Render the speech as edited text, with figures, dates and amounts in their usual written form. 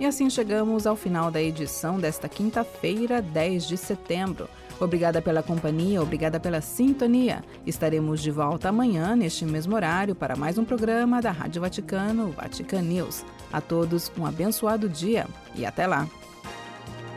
E assim chegamos ao final da edição desta quinta-feira, 10 de setembro. Obrigada pela companhia, obrigada pela sintonia. Estaremos de volta amanhã, neste mesmo horário, para mais um programa da Rádio Vaticano, Vatican News. A todos um abençoado dia e até lá!